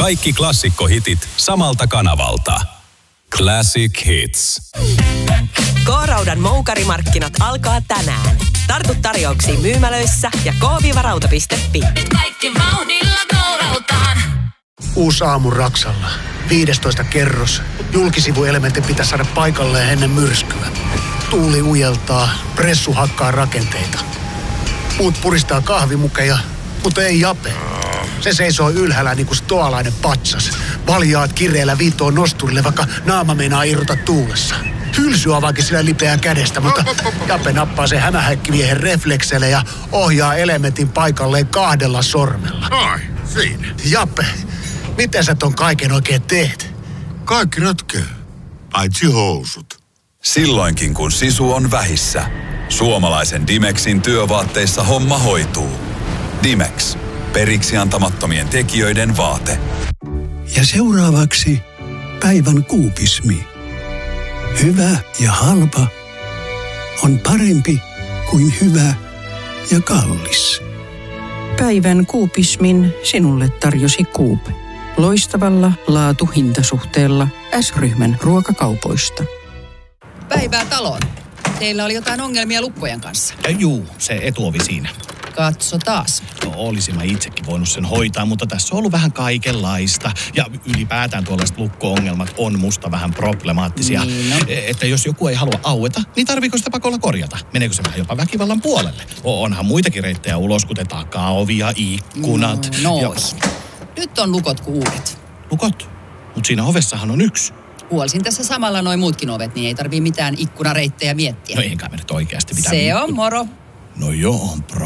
Kaikki klassikkohitit samalta kanavalta. Classic Hits. K-Raudan moukarimarkkinat alkaa tänään. Tartu tarjouksiin myymälöissä ja k-rauta.fi. Kaikki vauhdilla K-Rautaan. Uusi aamu Raksalla. 15 kerros. Julkisivuelementin pitää saada paikalleen ennen myrskyä. Tuuli ujeltaa, pressu hakkaa rakenteita. Muut puristaa kahvimukeja, mutta ei Jape. Se seisoo ylhäällä niin kuin stoalainen patsas. Valjaat kireellä viittoon nosturille, vaikka naama meinaa irrota tuulessa. Hylsy avaakin sillä lipeää kädestä, mutta Jape nappaa sen hämähäkkiviehen reflekseille ja ohjaa elementin paikalleen 2 sormella. Ai, siinä. Jape, miten sä ton kaiken oikein teet? Kaikki ratkeaa, paitsi housut. Silloinkin kun sisu on vähissä, suomalaisen Dimexin työvaatteissa homma hoituu. Dimex. Periksi antamattomien tekijöiden vaate. Ja seuraavaksi päivän kuupismi. Hyvä ja halpa on parempi kuin hyvä ja kallis. Päivän kuupismin sinulle tarjosi Coop. Loistavalla laatu-hintasuhteella S-ryhmän ruokakaupoista. Päivää taloon. Teillä oli jotain ongelmia lukkojen kanssa. Juu, se etuovi siinä. Katso taas. No, olisin mä itsekin voinut sen hoitaa, mutta tässä on ollut vähän kaikenlaista. Ja ylipäätään tuollaiset lukko-ongelmat on musta vähän problemaattisia. Niin, no. Että jos joku ei halua aueta, niin tarviiko sitä pakolla korjata? Meneekö se vähän jopa väkivallan puolelle? Onhan muitakin reittejä ulos, kuten takaovi ja ikkunat. No, nyt on lukot kuin uudet. Lukot? Mutta siinä ovessahan on yksi. Huolisin tässä samalla noin muutkin ovet, niin ei tarvii mitään ikkunareittejä miettiä. No enkä me nyt oikeasti mitään. Se on moro. No joo,